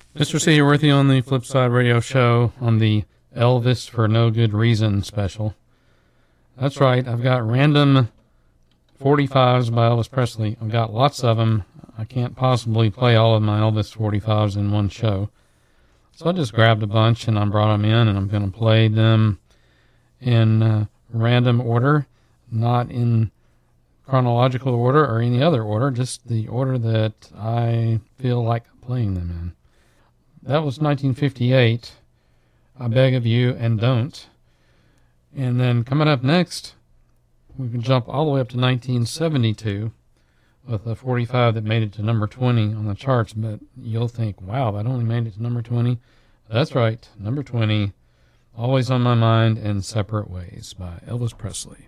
Mr. C. here with you on the Flipside Radio Show on the Elvis for No Good Reason special. That's right, I've got random 45s by Elvis Presley. I've got lots of them. I can't possibly play all of my Elvis 45s in one show. So I just grabbed a bunch and I brought them in, and I'm going to play them in random order, not in chronological order or any other order, just the order that I feel like playing them in. That was 1958, I Beg of You and Don't. And then coming up next, we can jump all the way up to 1972 with a 45 that made it to number 20 on the charts. But you'll think, wow, that only made it to number 20. That's right, number 20, Always on My Mind in Separate Ways by Elvis Presley.